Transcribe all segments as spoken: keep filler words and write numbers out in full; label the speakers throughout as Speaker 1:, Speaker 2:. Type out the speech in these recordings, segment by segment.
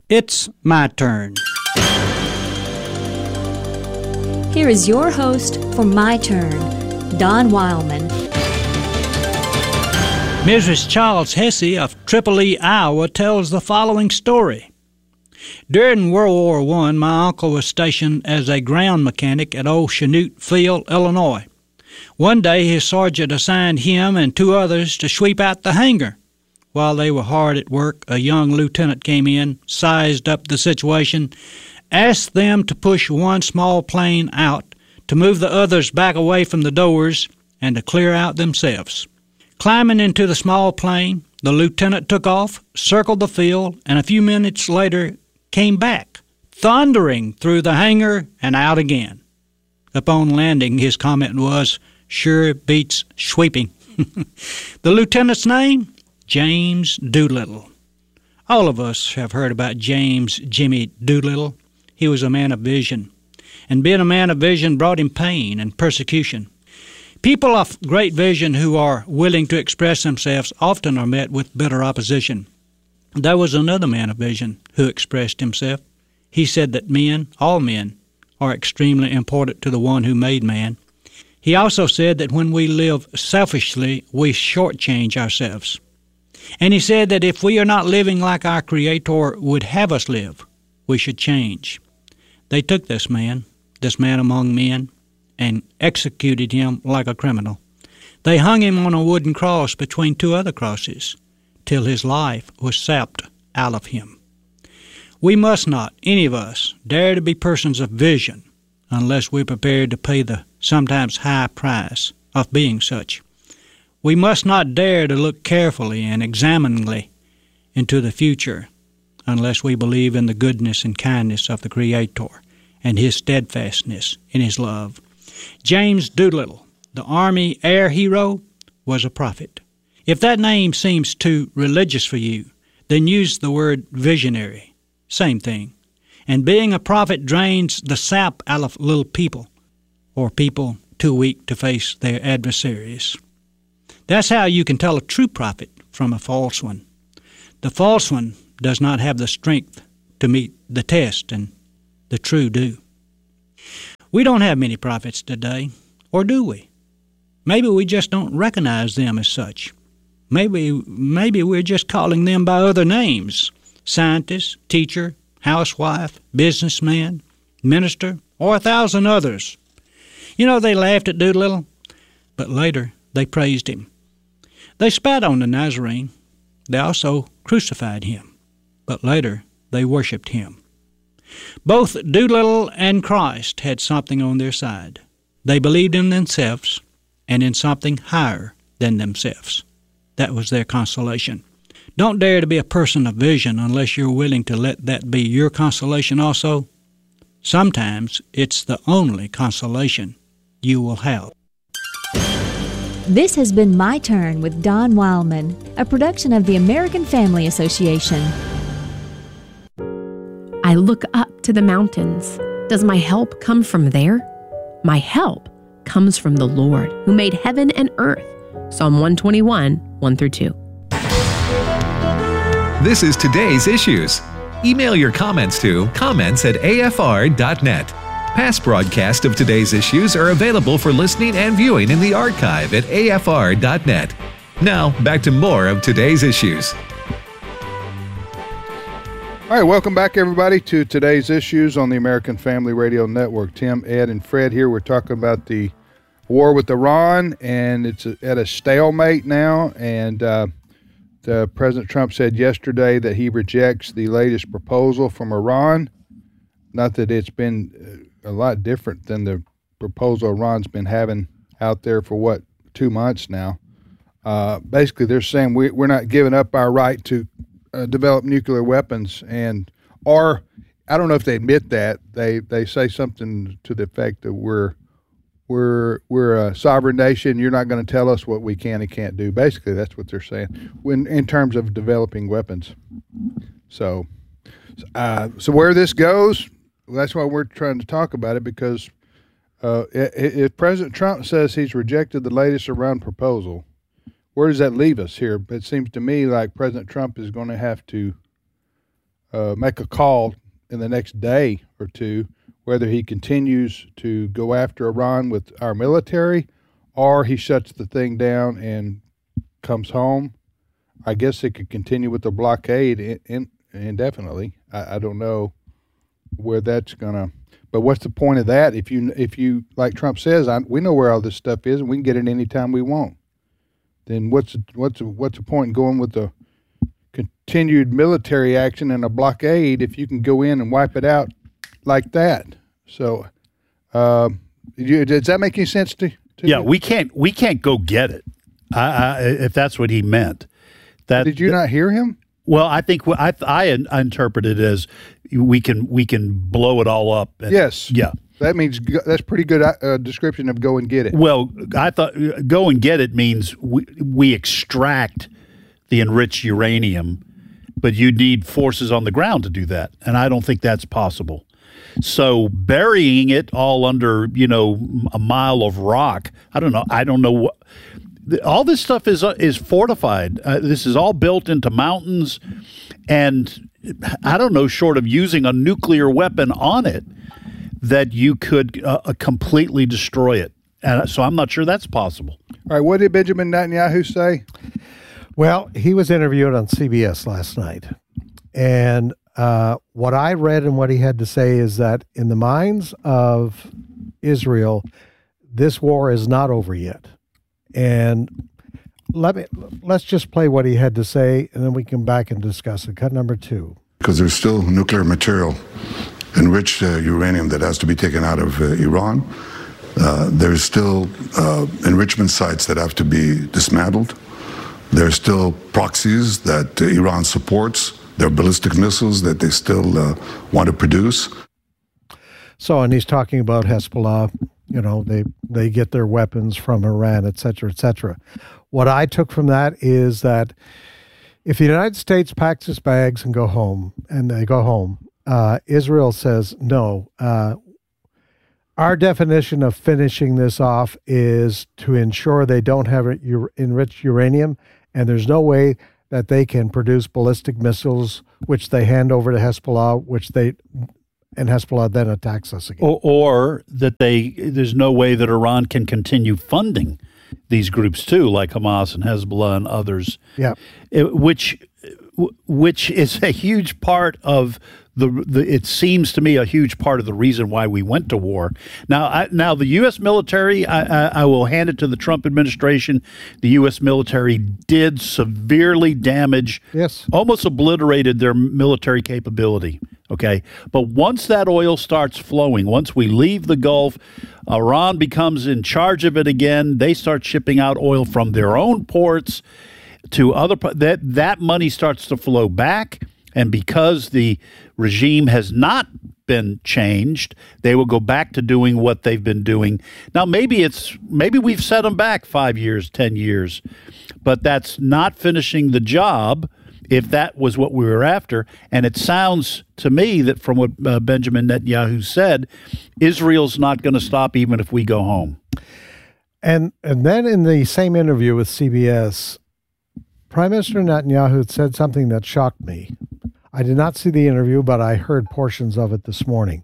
Speaker 1: It's my turn.
Speaker 2: Here is your host for My Turn, Don Wildman.
Speaker 1: Missus Charles Hesse of Tripoli, Iowa, tells the following story. During World War One, my uncle was stationed as a ground mechanic at Old Chanute Field, Illinois. One day, his sergeant assigned him and two others to sweep out the hangar. While they were hard at work, a young lieutenant came in, sized up the situation, asked them to push one small plane out, to move the others back away from the doors, and to clear out themselves. Climbing into the small plane, the lieutenant took off, circled the field, and a few minutes later came back, thundering through the hangar and out again. Upon landing, his comment was, "Sure beats sweeping." The lieutenant's name? James Doolittle. All of us have heard about James Jimmy Doolittle. He was a man of vision, and being a man of vision brought him pain and persecution. People of great vision who are willing to express themselves often are met with bitter opposition. There was another man of vision who expressed himself. He said that men, all men, are extremely important to the one who made man. He also said that when we live selfishly, we shortchange ourselves. And he said that if we are not living like our Creator would have us live, we should change. They took this man, this man among men, and executed him like a criminal. They hung him on a wooden cross between two other crosses, till his life was sapped out of him. We must not, any of us, dare to be persons of vision unless we're prepared to pay the sometimes high price of being such. We must not dare to look carefully and examiningly into the future unless we believe in the goodness and kindness of the Creator and His steadfastness in His love. James Doolittle, the Army air hero, was a prophet. If that name seems too religious for you, then use the word visionary. Same thing. And being a prophet drains the sap out of little people, or people too weak to face their adversaries. That's how you can tell a true prophet from a false one. The false one does not have the strength to meet the test, and the true do. We don't have many prophets today, or do we? Maybe we just don't recognize them as such. Maybe maybe we're just calling them by other names: scientist, teacher, housewife, businessman, minister, or a thousand others. You know, they laughed at Doolittle, but later they praised him. They spat on the Nazarene. They also crucified him, but later they worshipped him. Both Doolittle and Christ had something on their side. They believed in themselves and in something higher than themselves. That was their consolation. Don't dare to be a person of vision unless you're willing to let that be your consolation also. Sometimes it's the only consolation you will have.
Speaker 2: This has been My Turn with Don Wildman, a production of the American Family Association.
Speaker 3: I look up to the mountains. Does my help come from there? My help comes from the Lord, who made heaven and earth. Psalm one twenty-one, one through two.
Speaker 4: This is Today's Issues. Email your comments to comments at a f r dot net. Past broadcasts of Today's Issues are available for listening and viewing in the archive at a f r dot net. Now, back to more of Today's Issues.
Speaker 5: All right, welcome back, everybody, to Today's Issues on the American Family Radio Network. Tim, Ed, and Fred here. We're talking about the war with Iran, and it's at a stalemate now. And uh, the President Trump said yesterday that he rejects the latest proposal from Iran. Not that it's been a lot different than the proposal Iran's been having out there for, what, two months now. Uh, basically, they're saying we, we're not giving up our right to Uh, develop nuclear weapons, and or I don't know if they admit that. They they say something to the effect that we're we're we're a sovereign nation. You're not going to tell us what we can and can't do. Basically, that's what they're saying when in terms of developing weapons. So, uh, so where this goes, well, that's why we're trying to talk about it, because uh, if President Trump says he's rejected the latest Iran proposal, where does that leave us here? It seems to me like President Trump is going to have to uh, make a call in the next day or two whether he continues to go after Iran with our military or he shuts the thing down and comes home. I guess it could continue with the blockade in, in, indefinitely. I, I don't know where that's going to – but what's the point of that if you, if you like Trump says, I, we know where all this stuff is and we can get it anytime we want. Then what's what's what's the point in going with the continued military action and a blockade if you can go in and wipe it out like that? So, uh, you, does that make any sense to, to
Speaker 6: yeah,
Speaker 5: you?
Speaker 6: we can't we can't go get it. I, I, if that's what he meant. That
Speaker 5: did you not hear him?
Speaker 6: Well, I think I I, I interpret it as we can we can blow it all up. And,
Speaker 5: yes.
Speaker 6: Yeah.
Speaker 5: That means that's pretty good uh, description of go and get it.
Speaker 6: Well, I thought go and get it means we, we extract the enriched uranium, but you need forces on the ground to do that, and I don't think that's possible. So burying it all under, you know, a mile of rock, I don't know. I don't know what. All this stuff is uh, is fortified. Uh, this is all built into mountains, and I don't know, short of using a nuclear weapon on it, that you could uh, completely destroy it. And so I'm not sure that's possible.
Speaker 5: All right, what did Benjamin Netanyahu say?
Speaker 7: Well, he was interviewed on C B S last night. And uh, what I read and what he had to say is that in the minds of Israel, this war is not over yet. And let me, let's just play what he had to say, and then we can back and discuss it. Cut number two.
Speaker 8: Because there's still nuclear material, enriched uh, uranium that has to be taken out of uh, Iran. Uh, there's still uh, enrichment sites that have to be dismantled. There's still proxies that uh, Iran supports. There are ballistic missiles that they still uh, want to produce.
Speaker 7: So, and he's talking about Hezbollah. You know, they, they get their weapons from Iran, et cetera, et cetera. What I took from that is that if the United States packs its bags and go home, and they go home, uh, Israel says, no, uh, our definition of finishing this off is to ensure they don't have enriched uranium, and there's no way that they can produce ballistic missiles, which they hand over to Hezbollah, which they... and Hezbollah then attacks us again.
Speaker 6: Or, or that they there's no way that Iran can continue funding these groups too, like Hamas and Hezbollah and others.
Speaker 7: Yeah,
Speaker 6: it, which which is a huge part of the, the. It seems to me a huge part of the reason why we went to war. Now, I, now the U S military, I, I, I will hand it to the Trump administration. The U S military did severely damage,
Speaker 7: yes,
Speaker 6: almost obliterated their military capability. Okay, but once that oil starts flowing, once we leave the Gulf, Iran becomes in charge of it again. They start shipping out oil from their own ports to other that that money starts to flow back, and because the regime has not been changed, they will go back to doing what they've been doing. Now, maybe it's maybe we've set them back five years, ten years, but that's not finishing the job. If that was what we were after, and it sounds to me that from what uh, Benjamin Netanyahu said, Israel's not going to stop even if we go home.
Speaker 7: And and then in the same interview with C B S, Prime Minister Netanyahu said something that shocked me. I did not see the interview, but I heard portions of it this morning.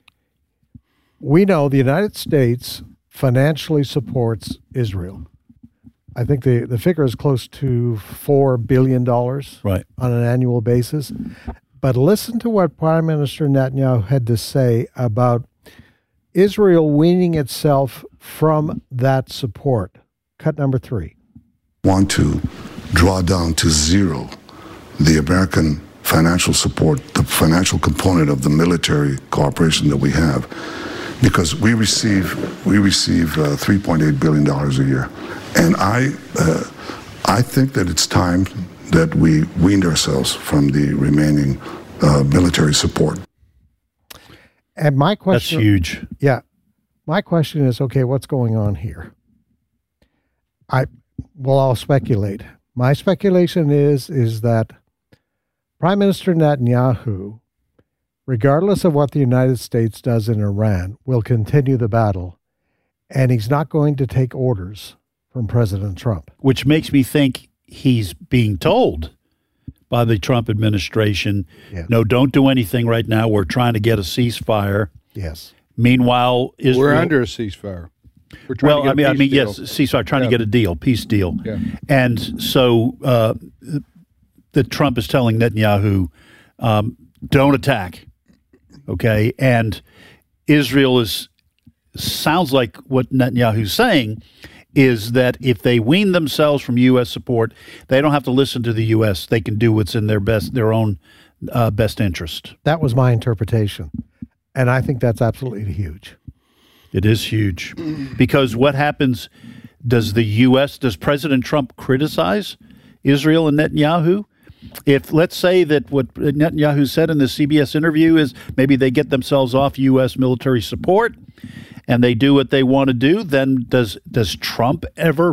Speaker 7: We know the United States financially supports Israel. I think the, the figure is close to four billion dollars
Speaker 6: right.
Speaker 7: on an annual basis. But listen to what Prime Minister Netanyahu had to say about Israel weaning itself from that support. Cut number three.
Speaker 8: Want to draw down to zero the American financial support, the financial component of the military cooperation that we have, because we receive we receive uh, three point eight billion dollars a year. And I, uh, I think that it's time that we weaned ourselves from the remaining uh, military support.
Speaker 7: And my question...
Speaker 6: That's huge.
Speaker 7: Yeah. My question is, okay, what's going on here? I, well, I'll speculate. My speculation is, is that Prime Minister Netanyahu, regardless of what the United States does in Iran, will continue the battle, and he's not going to take orders from President Trump.
Speaker 6: Which makes me think he's being told by the Trump administration.
Speaker 7: Yes.
Speaker 6: No, don't do anything right now. We're trying to get a ceasefire.
Speaker 7: Yes.
Speaker 6: Meanwhile, Israel.
Speaker 5: We're under a ceasefire. We're trying
Speaker 6: Well,
Speaker 5: to get
Speaker 6: I mean,
Speaker 5: a
Speaker 6: I
Speaker 5: peace
Speaker 6: mean,
Speaker 5: deal.
Speaker 6: yes, ceasefire, trying
Speaker 5: Yeah.
Speaker 6: to get a deal, peace deal.
Speaker 5: Yeah.
Speaker 6: And so uh, that Trump is telling Netanyahu, um, don't attack, okay? And Israel is sounds like what Netanyahu's saying is that if they wean themselves from U S support, they don't have to listen to the U S. They can do what's in their best, their own uh, best interest.
Speaker 7: That was my interpretation. And I think that's absolutely huge.
Speaker 6: It is huge because what happens? Does the U S, does President Trump criticize Israel and Netanyahu? If let's say that what Netanyahu said in the C B S interview is maybe they get themselves off U S military support and they do what they want to do, then does does Trump ever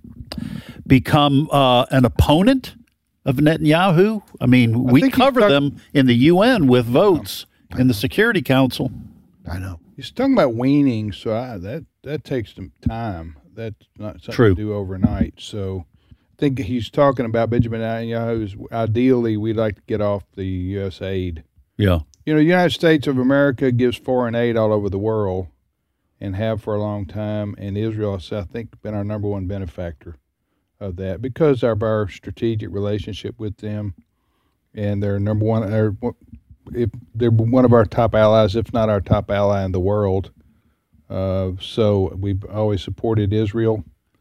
Speaker 6: become uh, an opponent of Netanyahu? I mean, we
Speaker 5: think he's
Speaker 6: cover
Speaker 5: talk-
Speaker 6: them in the U N with votes in the Security Council.
Speaker 7: I know.
Speaker 5: He's talking about weaning, so I, that that takes some time. That's not something
Speaker 6: True.
Speaker 5: to do overnight. So I think he's talking about Benjamin Netanyahu's. Ideally, we'd like to get off the U S aid.
Speaker 6: Yeah.
Speaker 5: You know, the United States of America gives foreign aid all over the world and have for a long time. And Israel has, I think, been our number one benefactor of that because of our strategic relationship with them. And they're number one, or if they're one of our top allies, if not our top ally in the world. Uh, so we've always supported Israel.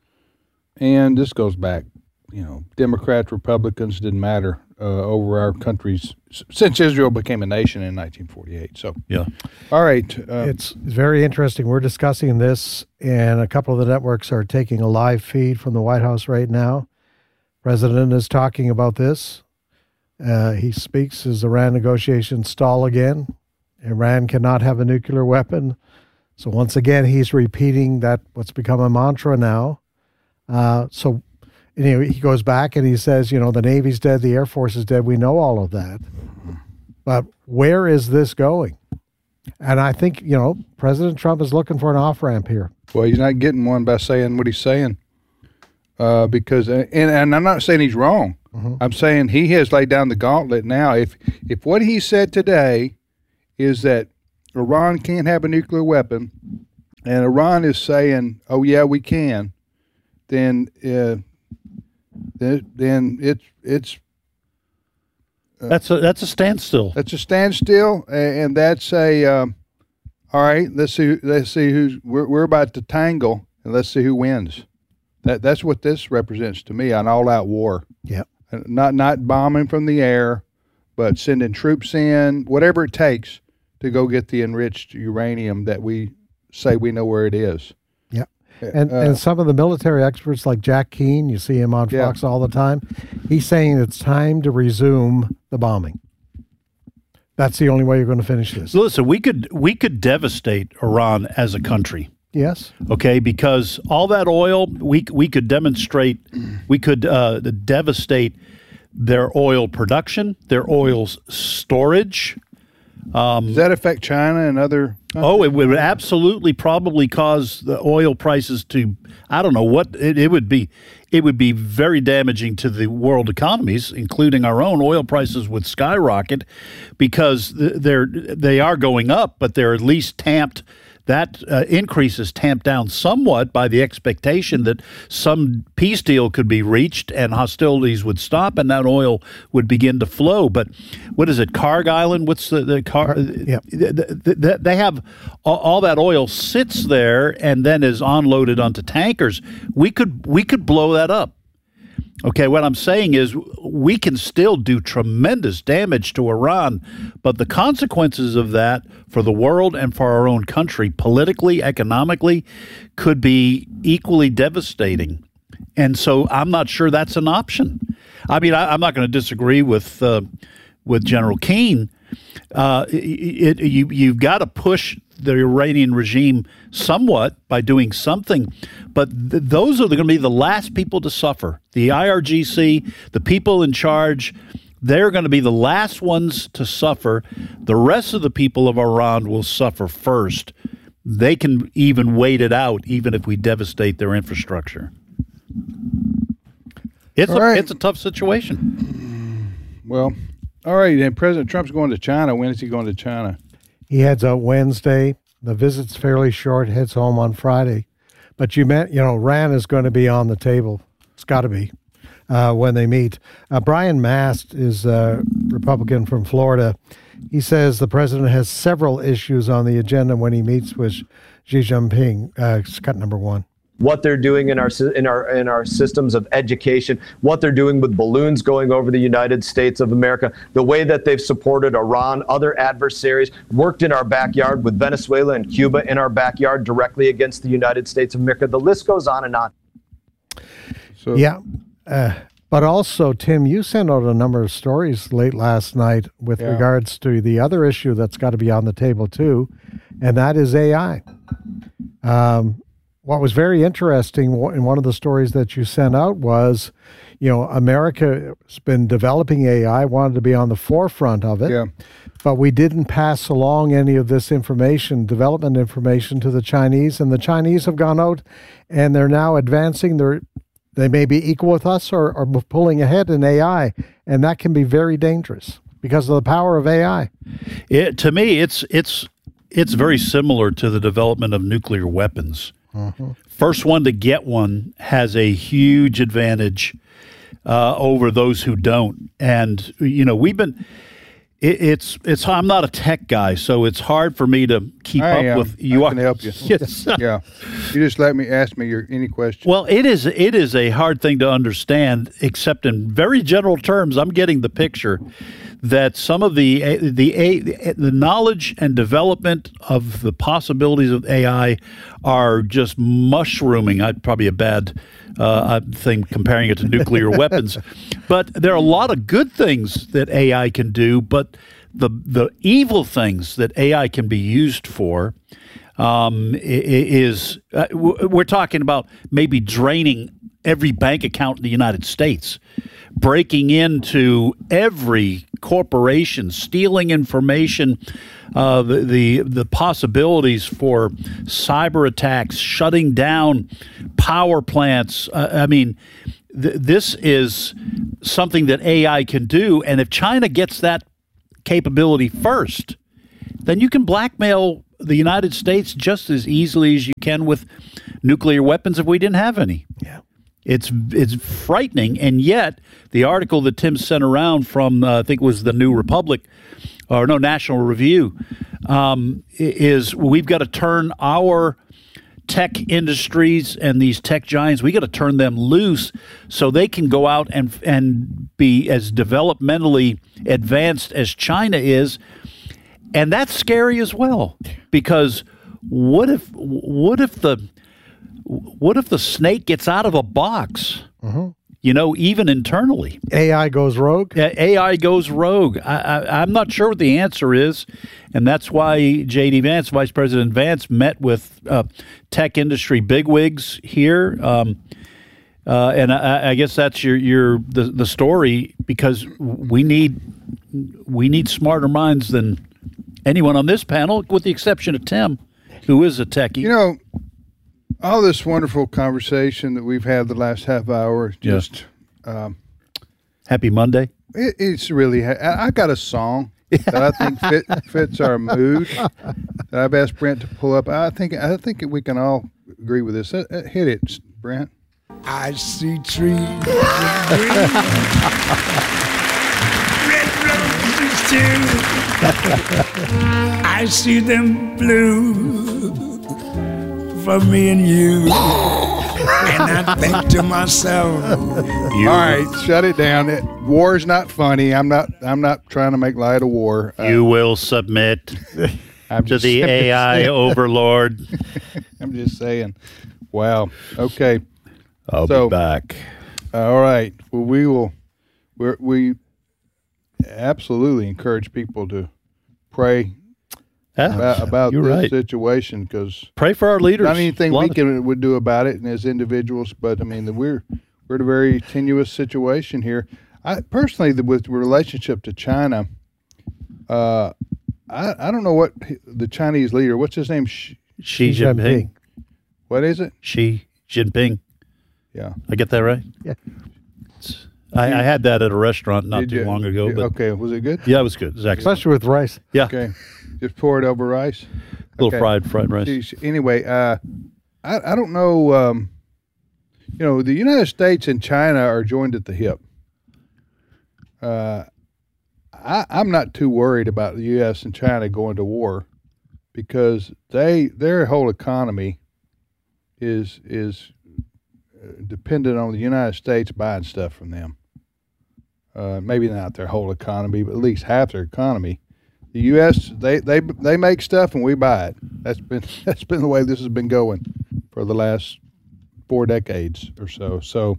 Speaker 5: And this goes back, you know, Democrats, Republicans, didn't matter uh, over our countries since Israel became a nation in nineteen forty-eight. So,
Speaker 6: Yeah.
Speaker 5: all right. Uh,
Speaker 7: It's very interesting. We're discussing this, and a couple of the networks are taking a live feed from the White House right now. President is talking about this. Uh, he speaks as Iran negotiations stall again. Iran cannot have a nuclear weapon. So once again, he's repeating that what's become a mantra now. Uh, so anyway, he goes back and he says, you know, the Navy's dead, the Air Force is dead. We know all of that. But where is this going? And I think, you know, President Trump is looking for an off-ramp here.
Speaker 5: well, he's not getting one by saying what he's saying. Uh, because, and, and I'm not saying he's wrong.
Speaker 7: Mm-hmm.
Speaker 5: I'm saying he has laid down the gauntlet now. If if what he said today is that Iran can't have a nuclear weapon, and Iran is saying, "Oh yeah, we can," then uh, then, then it's it's
Speaker 6: That's a that's a standstill.
Speaker 5: that's a standstill, a- and that's a um, all right. Let's see. Let's see who's we're we're about to tangle, and let's see who wins. That that's what this represents to me, an all-out war.
Speaker 7: Yep.
Speaker 5: Not not bombing from the air, but sending troops in, whatever it takes to go get the enriched uranium that we say we know where it is.
Speaker 7: Yep. And
Speaker 5: Uh,
Speaker 7: and some of the military experts like Jack Keane, you see him on
Speaker 5: Yeah.
Speaker 7: Fox all the time, he's saying it's time to resume the bombing. That's the only way you're going to finish this.
Speaker 6: So listen, we could we could devastate Iran as a country.
Speaker 7: Yes.
Speaker 6: Okay, because all that oil, we we could demonstrate, we could uh, devastate their oil production, their oil storage.
Speaker 5: Does that affect China and other?
Speaker 6: Oh, it would absolutely probably cause the oil prices to, I don't know what it, it would be. It would be very damaging to the world economies, including our own. Oil prices would skyrocket because they're they are going up, but they're at least tamped. That uh, increase is tamped down somewhat by the expectation that some peace deal could be reached and hostilities would stop and that oil would begin to flow. But what is it, Karg Island? What's the, the car?
Speaker 7: yeah.
Speaker 6: They have all, all that oil sits there and then is unloaded onto tankers. We could we could blow that up. Okay, what I'm saying is we can still do tremendous damage to Iran, but the consequences of that for the world and for our own country, politically, economically, could be equally devastating. And so I'm not sure that's an option. I mean, I, I'm not going to disagree with uh, with General Keane. Uh, it, it, you, you've got to push the Iranian regime somewhat by doing something, but th- those are going to be the last people to suffer. The I R G C, the people in charge, they're going to be the last ones to suffer. The rest of the people of Iran will suffer first. They can even wait it out, even if we devastate their infrastructure. It's a,
Speaker 5: All right.
Speaker 6: it's a tough situation.
Speaker 5: Well, all right. And President Trump's going to China. When is he going to China?
Speaker 7: He heads out Wednesday. The visit's fairly short. Heads home on Friday. But you meant, you know, Iran is going to be on the table. It's got to be uh, when they meet. Uh, Brian Mast is a Republican from Florida. He says the president has several issues on the agenda when he meets with Xi Jinping. Uh, it's cut number one.
Speaker 9: What they're doing in our in our in our systems of education, what they're doing with balloons going over the United States of America, the way that they've supported Iran, other adversaries, worked in our backyard with Venezuela and Cuba in our backyard directly against the United States of America. The list goes on and on.
Speaker 7: So, yeah, uh, but also, Tim, you sent out a number of stories late last night with yeah. regards to the other issue that's got to be on the table too, and that is A I. Um, What was very interesting in one of the stories that you sent out was, you know, America has been developing A I, wanted to be on the forefront of it,
Speaker 5: yeah.
Speaker 7: but we didn't pass along any of this information, development information, to the Chinese, and the Chinese have gone out and they're now advancing. They're, they may be equal with us or, or pulling ahead in A I, and that can be very dangerous because of the power of A I.
Speaker 6: It, to me, it's it's it's very similar to the development of nuclear weapons.
Speaker 7: Mm-hmm.
Speaker 6: First one to get one has a huge advantage uh, over those who don't. And, you know, we've been, it, it's, it's, I'm not a tech guy, so it's hard for me to keep
Speaker 5: I
Speaker 6: up
Speaker 5: am.
Speaker 6: with. You
Speaker 5: I can
Speaker 6: are,
Speaker 5: help you.
Speaker 6: Yes.
Speaker 5: Yeah. You just let me ask me your any question.
Speaker 6: Well, it is, it is a hard thing to understand, except in very general terms. I'm getting the picture that some of the the the knowledge and development of the possibilities of A I are just mushrooming. I'd probably a bad uh, thing comparing it to nuclear weapons, but there are a lot of good things that A I can do. But the the evil things that A I can be used for um, is uh, we're talking about maybe draining every bank account in the United States, breaking into every corporation, stealing information, uh, the, the the possibilities for cyber attacks, shutting down power plants. Uh, I mean, th- this is something that A I can do. And if China gets that capability first, then you can blackmail the United States just as easily as you can with nuclear weapons if we didn't have any.
Speaker 7: Yeah.
Speaker 6: It's it's frightening, and yet the article that Tim sent around from uh, I think it was the New Republic, or no National Review, um, is we've got to turn our tech industries and these tech giants. We got to turn them loose so they can go out and and be as developmentally advanced as China is, and that's scary as well. Because what if what if the What if the snake gets out of a box,
Speaker 7: mm-hmm.
Speaker 6: you know, even internally?
Speaker 7: A I goes rogue?
Speaker 6: A I goes rogue. I, I, I'm not sure what the answer is, and that's why J D. Vance, Vice President Vance, met with uh, tech industry bigwigs here. Um, uh, and I, I guess that's your, your the, the story, because we need we need smarter minds than anyone on this panel, with the exception of Tim, who is a techie.
Speaker 5: You know, all this wonderful conversation that we've had the last half hour, just
Speaker 6: yeah. um, happy Monday.
Speaker 5: It, it's really. I, I got a song that I think fit, fits our mood that I've asked Brent to pull up. I think I think we can all agree with this. Uh, uh, hit it, Brent.
Speaker 10: I see trees of green, red roses too. I see them blue for me and you, and I think to myself,
Speaker 5: you. All right, shut it down. It, war's not funny. I'm not. I'm not trying to make light of war.
Speaker 6: You uh, will submit
Speaker 5: I'm
Speaker 6: to the A I saying. overlord.
Speaker 5: I'm just saying. Wow. Okay.
Speaker 6: I'll
Speaker 5: so,
Speaker 6: be back.
Speaker 5: All right. Well, we will. We're, we absolutely encourage people to pray.
Speaker 6: Yeah,
Speaker 5: about, about this
Speaker 6: right.
Speaker 5: situation, because
Speaker 6: pray for our leaders.
Speaker 5: Not anything we can would do about it, and as individuals, but I mean, the, we're we're in a very tenuous situation here. I personally, the, with relationship to China, uh, I I don't know what the Chinese leader. What's his name? Xi,
Speaker 6: Xi Jinping. Jinping.
Speaker 5: What is it?
Speaker 6: Xi Jinping.
Speaker 5: Yeah,
Speaker 6: I get that right.
Speaker 7: Yeah.
Speaker 6: It's, I, I had that at a restaurant not
Speaker 5: Did
Speaker 6: too
Speaker 5: you?
Speaker 6: long ago. But
Speaker 5: Okay, was it good?
Speaker 6: yeah, it was good. It was excellent.
Speaker 7: Especially with rice.
Speaker 6: Yeah,
Speaker 5: Okay, just pour it over rice.
Speaker 6: a little
Speaker 5: Okay.
Speaker 6: fried fried rice.
Speaker 5: Geez, Anyway, uh, I I don't know. Um, you know, the United States and China are joined at the hip. Uh, I, I'm not too worried about the U S and China going to war because they their whole economy is is dependent on the United States buying stuff from them. Uh, maybe not their whole economy, but at least half their economy. The U S they, they they make stuff and we buy it. That's been that's been the way this has been going for the last four decades or so. So,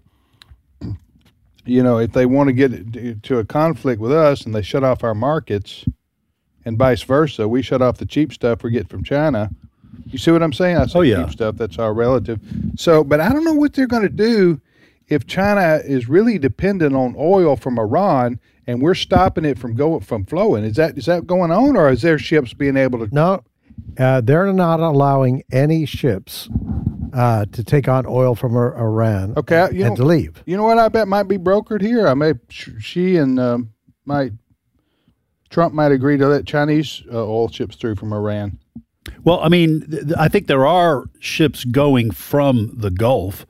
Speaker 5: you know, if they want to get to a conflict with us and they shut off our markets, and vice versa, we shut off the cheap stuff we get from China. You see what I'm saying? I say
Speaker 6: Oh, yeah.
Speaker 5: cheap stuff. That's all relative. So, but I don't know what they're going to do if China is really dependent on oil from Iran and we're stopping it from going from flowing. Is that is that going on, or is their ships being able to?
Speaker 7: No, uh, they're not allowing any ships uh, to take on oil from Ir- Iran
Speaker 5: Okay, you
Speaker 7: and
Speaker 5: know,
Speaker 7: to leave.
Speaker 5: You know what I bet might be brokered here. I may she and um, might Trump might agree to let Chinese uh, oil ships through from Iran.
Speaker 6: Well, I mean, th- I think there are ships going from the Gulf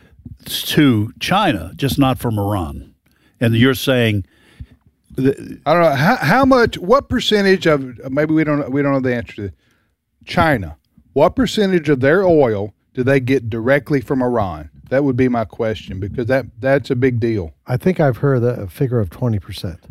Speaker 6: to China, just not from Iran. And you're saying, th-
Speaker 5: I don't know how how much, what percentage of maybe we don't we don't know the answer to this. China. What percentage of their oil do they get directly from Iran? That would be my question because that that's a big deal.
Speaker 7: I think I've heard a figure of twenty percent.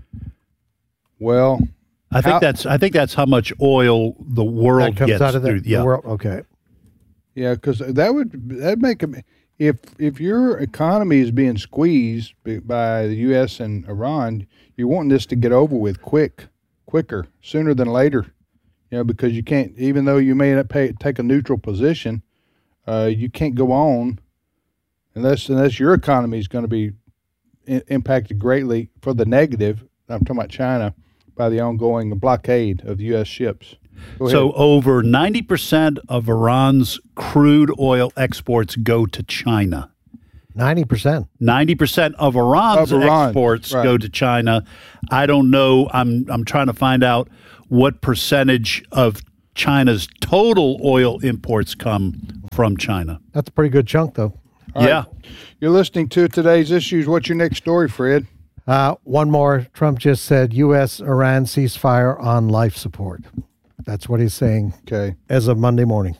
Speaker 5: Well,
Speaker 6: I think
Speaker 5: How-
Speaker 6: that's I think that's how much oil the world
Speaker 7: That comes
Speaker 6: gets
Speaker 7: out of the,
Speaker 6: through.
Speaker 7: the
Speaker 6: Yeah,
Speaker 7: world. Okay.
Speaker 5: yeah, because that would that make them. If if your economy is being squeezed b- by the U S and Iran, you're wanting this to get over with quick, quicker, sooner than later. You know, because you can't, even though you may not pay, take a neutral position, uh, you can't go on unless unless your economy is going to be I- impacted greatly for the negative. I'm talking about China by the ongoing blockade of U S ships. Go ahead.
Speaker 6: so over ninety percent of Iran's crude oil exports go to China.
Speaker 7: ninety percent.
Speaker 6: ninety percent of Iran's
Speaker 5: Of Iran,
Speaker 6: exports
Speaker 5: right.
Speaker 6: go to China. I don't know. I'm I'm trying to find out what percentage of China's total oil imports come from China.
Speaker 7: That's a pretty good chunk, though.
Speaker 5: All
Speaker 6: yeah.
Speaker 5: right. You're listening to Today's Issues. What's your next story, Fred?
Speaker 7: Uh, one more. Trump just said U S Iran ceasefire on life support. That's what he's saying
Speaker 5: Okay.
Speaker 7: as of Monday morning.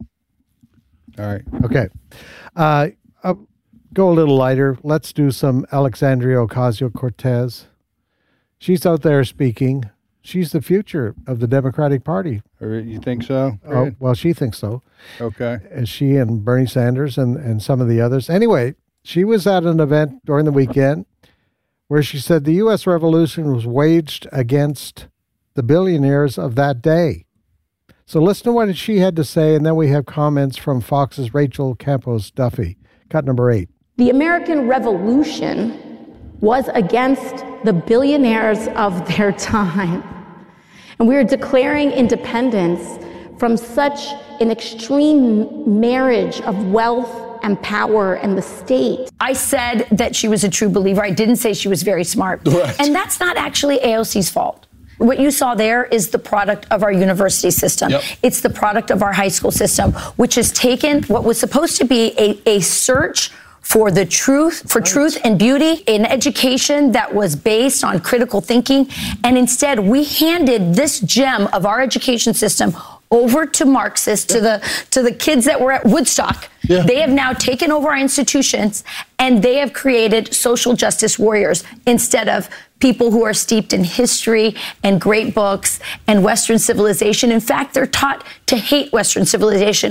Speaker 5: All right.
Speaker 7: Okay. Uh, I'll go a little lighter. Let's do some Alexandria Ocasio-Cortez. She's out there speaking. She's the future of the Democratic Party.
Speaker 5: Or you think so?
Speaker 7: Oh,
Speaker 5: Fred?
Speaker 7: well, she thinks so.
Speaker 5: Okay.
Speaker 7: As she and Bernie Sanders and, and some of the others. Anyway, she was at an event during the weekend where she said the U S revolution was waged against the billionaires of that day. So listen to what she had to say, and then we have comments from Fox's Rachel Campos Duffy. Cut number eight.
Speaker 11: The American Revolution was against the billionaires of their time. And we are declaring independence from such an extreme marriage of wealth and power and the state.
Speaker 12: I said that she was a true believer. I didn't say she was very smart.
Speaker 5: Right.
Speaker 12: And that's not actually A O C's fault. What you saw there is the product of our university system.
Speaker 5: Yep.
Speaker 12: It's the product of our high school system, which has taken what was supposed to be a, a search for the truth, for truth and beauty, an education that was based on critical thinking. And instead, we handed this gem of our education system over to Marxists, to the to the kids that were at Woodstock.
Speaker 5: Yeah.
Speaker 12: They have now taken over our institutions, and they have created social justice warriors instead of people who are steeped in history and great books and Western civilization. In fact, they're taught to hate Western civilization.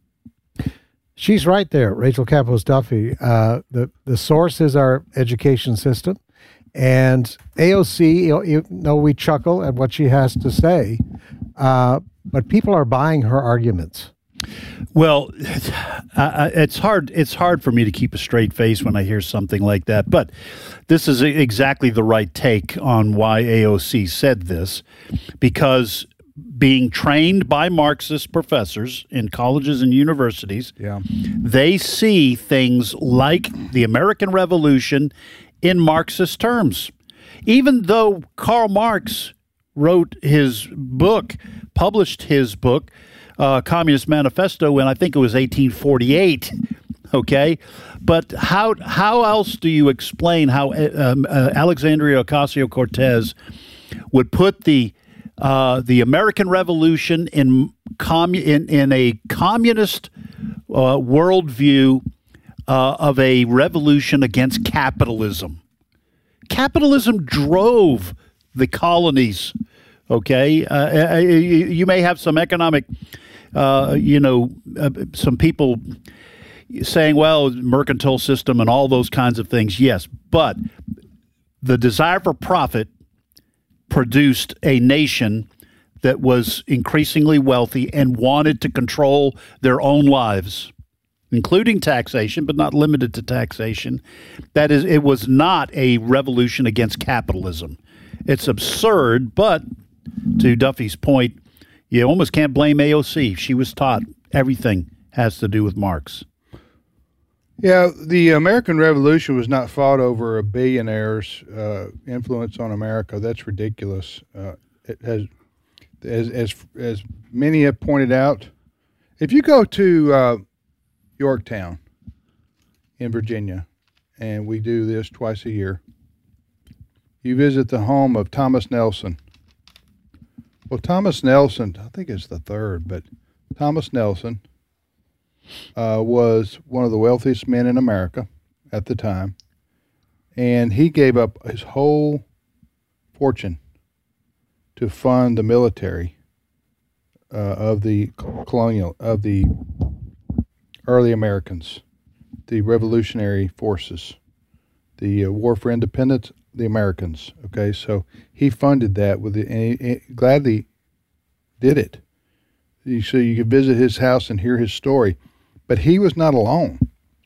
Speaker 7: She's right there, Rachel Campos Duffy. Uh, the, the source is our education system. And A O C, you know, you know, we chuckle at what she has to say, uh, but people are buying her arguments.
Speaker 6: Well, I, it's hard. It's hard for me to keep a straight face when I hear something like that. But this is exactly the right take on why A O C said this, because being trained by Marxist professors in colleges and universities,
Speaker 5: Yeah.
Speaker 6: they see things like the American Revolution in Marxist terms. Even though Karl Marx wrote his book, published his book, uh, Communist Manifesto, in I think it was eighteen forty-eight, okay? But how how else do you explain how um, uh, Alexandria Ocasio-Cortez would put the uh, the American Revolution in commu- in, in a communist uh, worldview uh, of a revolution against capitalism? Capitalism drove the colonies, okay? Uh, you may have some economic, uh, you know, uh, some people saying, well, mercantile system and all those kinds of things, yes. But the desire for profit produced a nation that was increasingly wealthy and wanted to control their own lives, including taxation, but not limited to taxation. That is, it was not a revolution against capitalism. It's absurd, but to Duffy's point, you almost can't blame A O C. She was taught everything has to do with Marx.
Speaker 5: Yeah, the American Revolution was not fought over a billionaire's uh, influence on America. That's ridiculous. Uh, it has, as as as many have pointed out, if you go to uh, Yorktown in Virginia, and we do this twice a year, you visit the home of Thomas Nelson. Well, Thomas Nelson, I think it's the third, but Thomas Nelson uh, was one of the wealthiest men in America at the time, and he gave up his whole fortune to fund the military uh, of the colonial, of the early Americans, the revolutionary forces, the uh, war for independence, the Americans. Okay, so he funded that with the, and he, he gladly did it. You, so you could visit his house and hear his story, but he was not alone.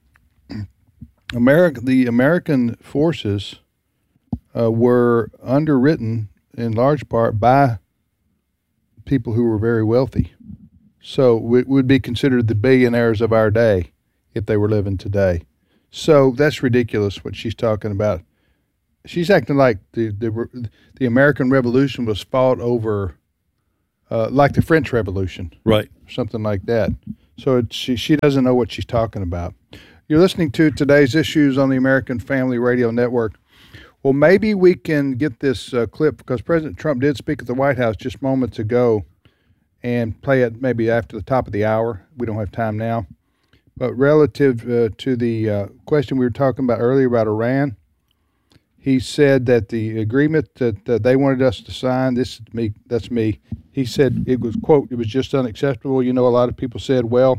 Speaker 5: America, the American forces uh, were underwritten in large part by people who were very wealthy. So we would be considered the billionaires of our day if they were living today. So that's ridiculous what she's talking about. She's acting like the the, the American Revolution was fought over, uh, like the French Revolution,
Speaker 6: right?
Speaker 5: Something like that. So it, she she doesn't know what she's talking about. You're listening to Today's Issues on the American Family Radio Network. Well, maybe we can get this uh, clip, because President Trump did speak at the White House just moments ago, and play it maybe after the top of the hour. We don't have time now. But relative uh, to the uh, question we were talking about earlier about Iran, he said that the agreement that, that they wanted us to sign, this is me, that's me, he said it was, quote, it was just unacceptable. You know, a lot of people said, well,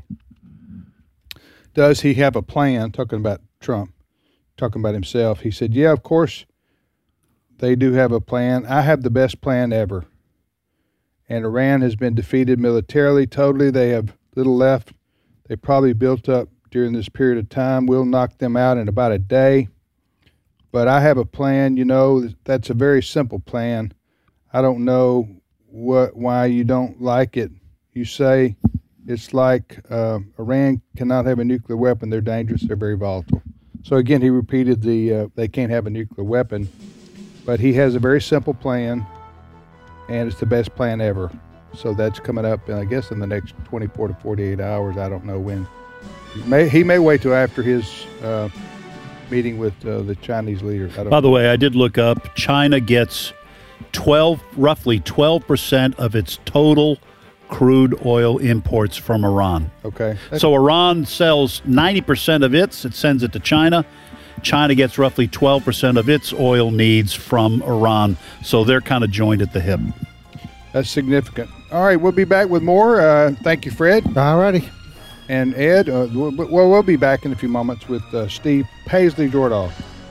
Speaker 5: does he have a plan, talking about Trump, talking about himself. He said, yeah, of course, they do have a plan. I have the best plan ever. And Iran has been defeated militarily totally. They have little left. They probably built up during this period of time. We'll knock them out in about a day. But I have a plan, you know, that's a very simple plan. I don't know what why you don't like it. You say it's like uh, Iran cannot have a nuclear weapon. They're dangerous. They're very volatile. So again, he repeated the uh, they can't have a nuclear weapon. But he has a very simple plan, and it's the best plan ever. So that's coming up, I guess, in the next twenty-four to forty-eight hours. I don't know when. He may, he may wait till after his uh, meeting with uh, the Chinese leader. I don't
Speaker 6: By the
Speaker 5: know.
Speaker 6: way, I did look up. China gets twelve, roughly twelve percent of its total crude oil imports from Iran.
Speaker 5: Okay.
Speaker 6: So Iran sells ninety percent of its. It sends it to China. China gets roughly twelve percent of its oil needs from Iran. So they're kind of joined at the hip.
Speaker 5: That's significant. All right, we'll be back with more. Uh, thank you, Fred.
Speaker 7: All righty.
Speaker 5: And Ed, uh, we'll, we'll be back in a few moments with uh, Steve Paisley-Jordahl.